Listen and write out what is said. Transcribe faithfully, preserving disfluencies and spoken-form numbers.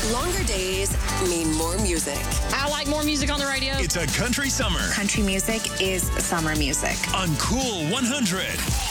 Longer days mean more music. I like more music on the radio. It's a country summer Country music is summer music. on Cool one hundred.